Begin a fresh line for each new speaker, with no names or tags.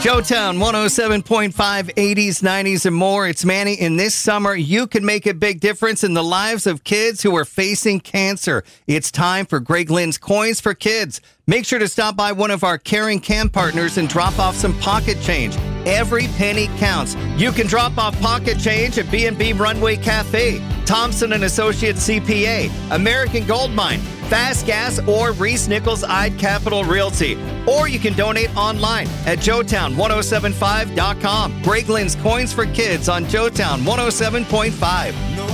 Joetown 107.5, 80s, 90s, and more. It's Manny. And this summer, you can make a big difference in the lives of kids who are facing cancer. It's time for Greg Lynn's Coins for Kids. Make sure to stop by one of our caring camp partners and drop off some pocket change. Every penny counts. You can drop off pocket change at B&B Runway Cafe, Thompson & Associates CPA, American Gold Mine, Fast Gas, or Reese Nichols Ide Capital Realty. Or you can donate online at joetown1075.com. Greg Lynn's Coins for Kids on Joetown 107.5.